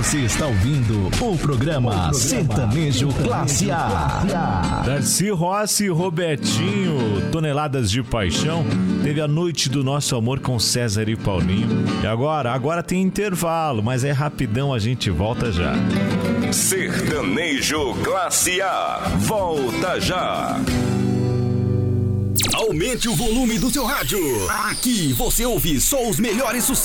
Você está ouvindo o programa Sertanejo Classe A. Darcy Rossi e Robertinho, Toneladas de Paixão. Teve a Noite do Nosso Amor com César e Paulinho. E agora tem intervalo, mas é rapidão, a gente volta já. Sertanejo Classe A. Volta já. Aumente o volume do seu rádio. Aqui você ouve só os melhores sucessos.